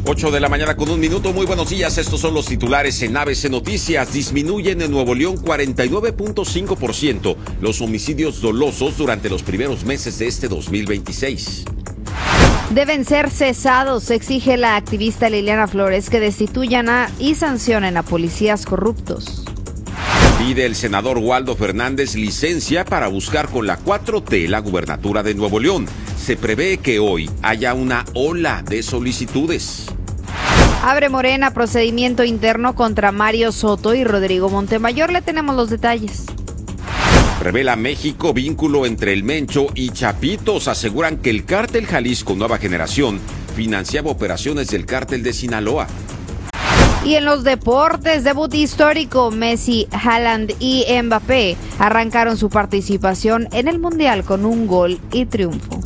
8:01 a.m. Muy buenos días. Estos son los titulares en ABC Noticias. Disminuyen en Nuevo León 49.5% los homicidios dolosos durante los primeros meses de este 2026. Deben ser cesados, exige la activista Liliana Flores, que destituyan y sancionen a policías corruptos. Pide el senador Waldo Fernández licencia para buscar con la 4T la gubernatura de Nuevo León. Se prevé que hoy haya una ola de solicitudes. Abre Morena procedimiento interno contra Mario Soto y Rodrigo Montemayor. Le tenemos los detalles. Revela México vínculo entre el Mencho y Chapitos. Aseguran que el cártel Jalisco Nueva Generación financiaba operaciones del cártel de Sinaloa. Y en los deportes, debut histórico, Messi, Haaland y Mbappé arrancaron su participación en el Mundial con un gol y triunfo.